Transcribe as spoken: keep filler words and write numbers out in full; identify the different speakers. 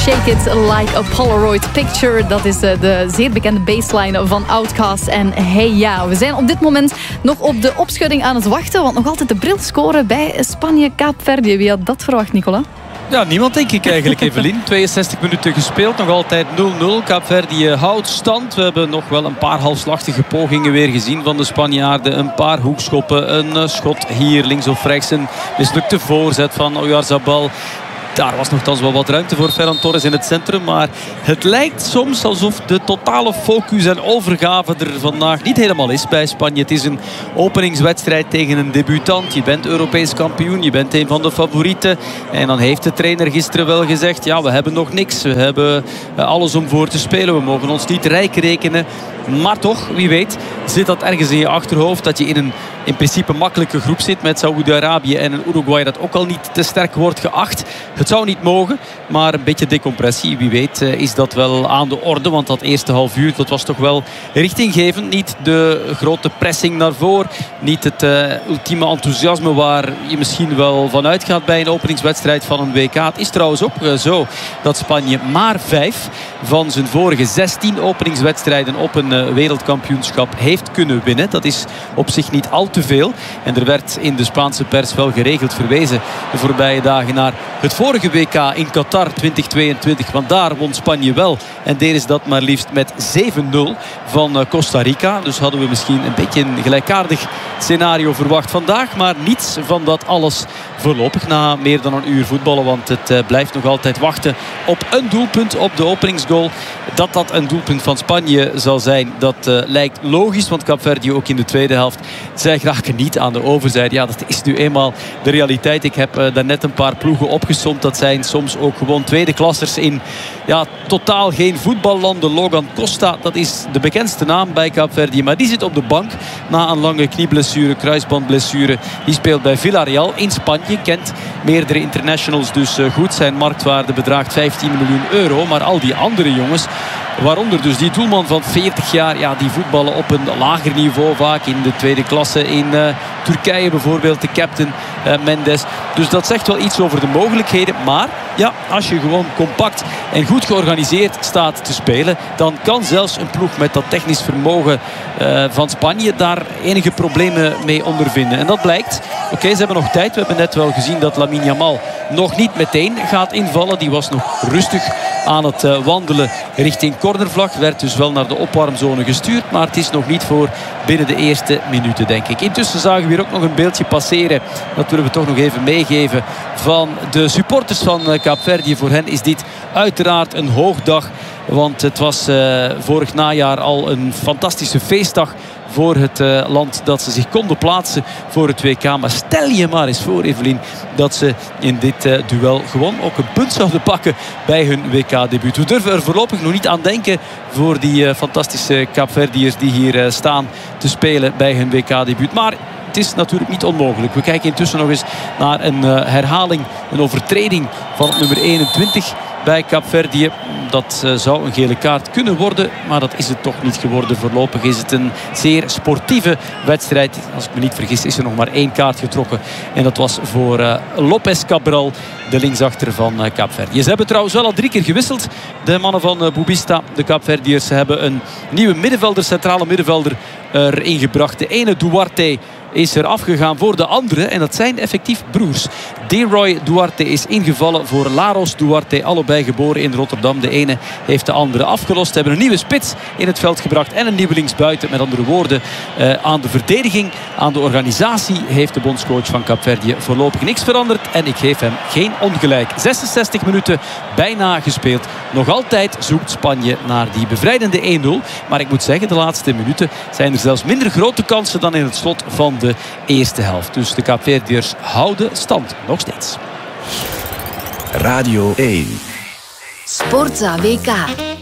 Speaker 1: Shake It Like a Polaroid Picture. Dat is de zeer bekende baseline van Outkast. En hey ja, we zijn op dit moment nog op de opschudding aan het wachten. Want nog altijd de bril scoren bij Spanje-Kaapverdië. Wie had dat verwacht, Nicola?
Speaker 2: Ja, niemand denk ik eigenlijk, Evelien. tweeënzestig minuten gespeeld, nog altijd nul nul. Kaapverdië houdt stand. We hebben nog wel een paar halfslachtige pogingen weer gezien van de Spanjaarden. Een paar hoekschoppen, een schot hier links of rechts. Een mislukte voorzet van Oyarzabal. Daar was nogthans wel wat ruimte voor Ferran Torres in het centrum. Maar het lijkt soms alsof de totale focus en overgave er vandaag niet helemaal is bij Spanje. Het is een openingswedstrijd tegen een debutant. Je bent Europees kampioen, je bent een van de favorieten. En dan heeft de trainer gisteren wel gezegd, ja, we hebben nog niks. We hebben alles om voor te spelen. We mogen ons niet rijk rekenen. Maar toch, wie weet, zit dat ergens in je achterhoofd. Dat je in een in principe makkelijke groep zit met Saoedi-Arabië en een Uruguay dat ook al niet te sterk wordt geacht. Het zou niet mogen, maar een beetje decompressie. Wie weet is dat wel aan de orde. Want dat eerste half uur, dat was toch wel richtinggevend. Niet de grote pressing naar voren. Niet het uh, ultieme enthousiasme waar je misschien wel van uitgaat bij een openingswedstrijd van een W K. Het is trouwens ook uh, zo dat Spanje maar vijf van zijn vorige zestien openingswedstrijden op een uh, wereldkampioenschap heeft kunnen winnen. Dat is op zich niet al te veel. En er werd in de Spaanse pers wel geregeld verwezen de voorbije dagen naar het vorige W K in Qatar twintig tweeëntwintig. Want daar won Spanje wel. En deden ze dat maar liefst met zeven nul van uh, Costa Rica. Dus hadden we misschien een beetje een gelijkaardig scenario verwacht vandaag. Maar niets van dat alles voorlopig na meer dan een uur voetballen. Want het uh, blijft nog altijd wachten op een doelpunt op de openingsgoal. Dat dat een doelpunt van Spanje zal zijn, dat uh, lijkt logisch. Want Kaapverdië ook in de tweede helft, zij geraken niet aan de overzijde. Ja, dat is nu eenmaal de realiteit. Ik heb uh, daarnet een paar ploegen opgesomd. Dat zijn soms ook gewoon tweede klassers in ja, totaal geen voetballanden. Logan Costa, dat is de bekendste naam bij Kaapverdië. Maar die zit op de bank na een lange knieblessure, kruisbandblessure. Die speelt bij Villarreal in Spanje. Kent meerdere internationals dus uh, goed. Zijn marktwaarde bedraagt vijftien miljoen euro. Maar al die andere jongens, waaronder dus die doelman van veertig jaar, ja, die voetballen op een lager niveau vaak in de tweede klasse in uh, Turkije bijvoorbeeld, de captain uh, Mendes. Dus dat zegt wel iets over de mogelijkheden. Maar ja, als je gewoon compact en goed georganiseerd staat te spelen, dan kan zelfs een ploeg met dat technisch vermogen uh, van Spanje daar enige problemen mee ondervinden. En dat blijkt. Oké, okay, ze hebben nog tijd. We hebben net wel gezien dat Lamine Yamal nog niet meteen gaat invallen. Die was nog rustig aan het uh, wandelen richting cornervlag. Werd dus wel naar de opwarmzone gestuurd. Maar het is nog niet voor binnen de eerste minuten, denk ik. Intussen zagen we hier ook nog een beeldje passeren. Dat willen we toch nog even meegeven van de supporters van uh, Kaapverdië. Voor hen is dit uiteraard een hoogdag. Want het was uh, vorig najaar al een fantastische feestdag voor het uh, land, dat ze zich konden plaatsen voor het W K. Maar stel je maar eens voor, Evelien, dat ze in dit uh, duel gewoon ook een punt zouden pakken bij hun W K-debuut. We durven er voorlopig nog niet aan denken voor die uh, fantastische Kaapverdiërs die hier uh, staan te spelen bij hun W K-debuut. Maar het is natuurlijk niet onmogelijk. We kijken intussen nog eens naar een uh, herhaling, een overtreding van nummer eenentwintig bij Kaapverdië. Dat uh, zou een gele kaart kunnen worden, maar dat is het toch niet geworden. Voorlopig is het een zeer sportieve wedstrijd. Als ik me niet vergis is er nog maar één kaart getrokken. En dat was voor uh, Lopez Cabral, de linksachter van uh, Kaapverdië. Ze hebben trouwens wel al drie keer gewisseld. De mannen van uh, Boubista, de Kaapverdiërs, hebben een nieuwe middenvelder, centrale middenvelder erin gebracht. De ene, Duarte, is er afgegaan voor de andere. En dat zijn effectief broers. Deroy Duarte is ingevallen voor Laros Duarte. Allebei geboren in Rotterdam. De ene heeft de andere afgelost. Ze hebben een nieuwe spits in het veld gebracht. En een nieuwe linksbuiten. Met andere woorden, uh, aan de verdediging, aan de organisatie heeft de bondscoach van Kaapverdië voorlopig niks veranderd. En ik geef hem geen ongelijk. zesenzestig minuten bijna gespeeld. Nog altijd zoekt Spanje naar die bevrijdende één nul. Maar ik moet zeggen, de laatste minuten zijn er zelfs minder grote kansen dan in het slot van de eerste helft. Dus de Kaapverdiërs houden stand nog steeds.
Speaker 3: Radio één.
Speaker 4: Sportza W K.